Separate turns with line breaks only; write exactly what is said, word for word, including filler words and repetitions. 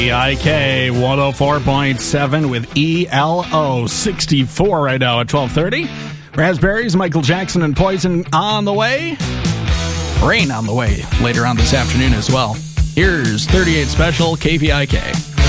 I K one oh four point seven with E L O sixty-four right now at twelve thirty. Raspberries, Michael Jackson, and Poison on the way. Rain on the way later on this afternoon as well. Here's thirty-eight Special K V I K.